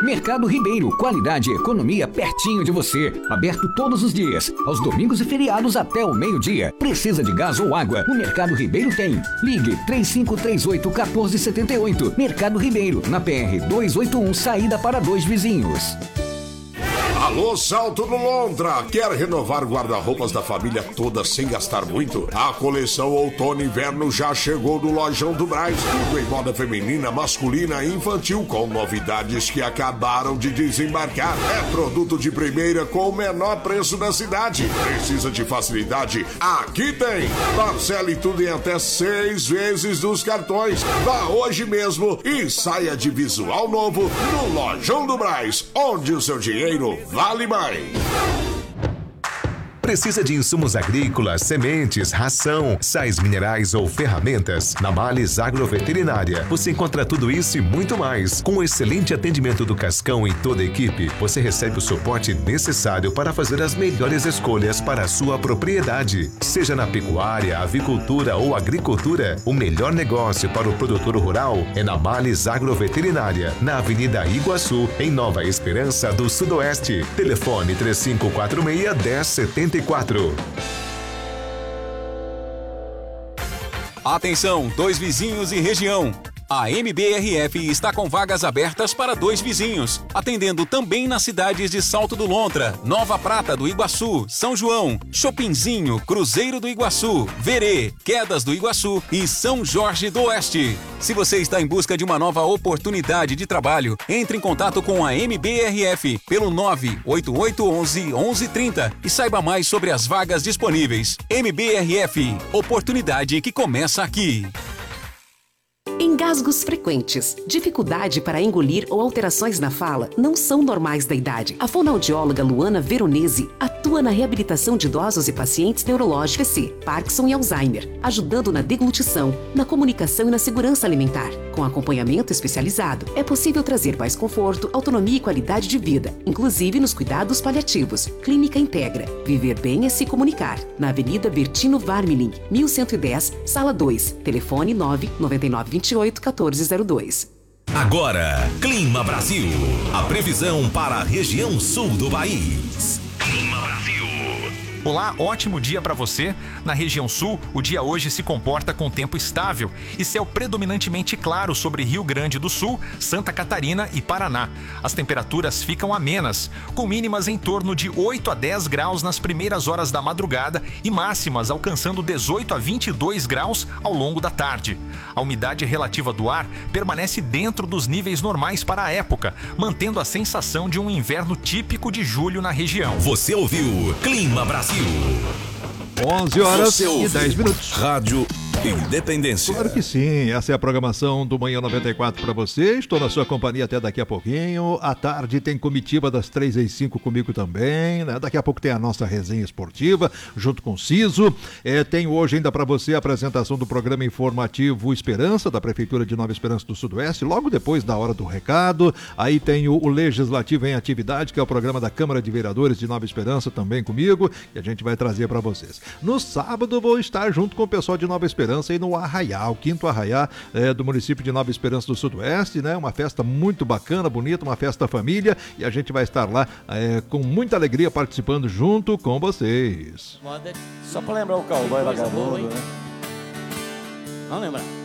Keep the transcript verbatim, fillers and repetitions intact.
Mercado Ribeiro, qualidade e economia pertinho de você. Aberto todos os dias, aos domingos e feriados até o meio-dia. Precisa de gás ou água? O Mercado Ribeiro tem. Ligue três cinco três oito, um quatro sete oito. Mercado Ribeiro, na P R duzentos e oitenta e um, saída para Dois Vizinhos. Alô, Salto do Lontra! Quer renovar guarda-roupas da família toda sem gastar muito? A coleção Outono e Inverno já chegou no Lojão do Brás. Tudo em moda feminina, masculina e infantil, com novidades que acabaram de desembarcar. É produto de primeira com o menor preço da cidade. Precisa de facilidade? Aqui tem! Parcele tudo em até seis vezes nos cartões. Vá hoje mesmo e saia de visual novo no Lojão do Brás, onde o seu dinheiro vale mais. Precisa de insumos agrícolas, sementes, ração, sais minerais ou ferramentas? Na Males Agroveterinária, você encontra tudo isso e muito mais. Com o excelente atendimento do Cascão e toda a equipe, você recebe o suporte necessário para fazer as melhores escolhas para a sua propriedade. Seja na pecuária, avicultura ou agricultura, o melhor negócio para o produtor rural é na Males Agroveterinária, na Avenida Iguaçu, em Nova Esperança do Sudoeste. Telefone três cinco quatro seis, um zero sete quatro. Atenção, Dois Vizinhos e região. A M B R F está com vagas abertas para Dois Vizinhos, atendendo também nas cidades de Salto do Lontra, Nova Prata do Iguaçu, São João, Chopinzinho, Cruzeiro do Iguaçu, Verê, Quedas do Iguaçu e São Jorge do Oeste. Se você está em busca de uma nova oportunidade de trabalho, entre em contato com a M B R F pelo nove oito oito um um, um um três zero e saiba mais sobre as vagas disponíveis. M B R F, oportunidade que começa aqui. Engasgos frequentes, dificuldade para engolir ou alterações na fala não são normais da idade. A fonoaudióloga Luana Veronese atua na reabilitação de idosos e pacientes neurológicos C, Parkinson e Alzheimer, ajudando na deglutição, na comunicação e na segurança alimentar. Com acompanhamento especializado, é possível trazer mais conforto, autonomia e qualidade de vida, inclusive nos cuidados paliativos. Clínica Integra. Viver bem é se comunicar. Na Avenida Bertino Varmiling, mil cento e dez, Sala dois. Telefone nove nove nove dois oito um quatro zero dois. Agora, Clima Brasil. A previsão para a região sul do país. Clima Brasil. Olá, ótimo dia para você. Na região sul, o dia hoje se comporta com tempo estável e céu predominantemente claro sobre Rio Grande do Sul, Santa Catarina e Paraná. As temperaturas ficam amenas, com mínimas em torno de oito a dez graus nas primeiras horas da madrugada e máximas alcançando dezoito a vinte e dois graus ao longo da tarde. A umidade relativa do ar permanece dentro dos níveis normais para a época, mantendo a sensação de um inverno típico de julho na região. Você ouviu Clima Brasil. onze horas e dez minutos. Rádio Independência. Claro que sim, essa é a programação do Manhã noventa e quatro para você. Estou na sua companhia até daqui a pouquinho. À tarde tem comitiva das três às cinco comigo também, né? Daqui a pouco tem a nossa resenha esportiva junto com o Ciso. É, tem hoje ainda para você a apresentação do programa informativo Esperança, da Prefeitura de Nova Esperança do Sudoeste, logo depois da hora do recado. Aí tem o, o Legislativo em Atividade, que é o programa da Câmara de Vereadores de Nova Esperança também comigo, e a gente vai trazer para vocês. No sábado vou estar junto com o pessoal de Nova Esperança e no Arraiá, o quinto Arraiá é, do município de Nova Esperança do Sudoeste, né? Uma festa muito bacana, bonita, uma festa família, e a gente vai estar lá é, com muita alegria participando junto com vocês. Só pra lembrar o cowboy vagabundo, né? Vamos lembrar.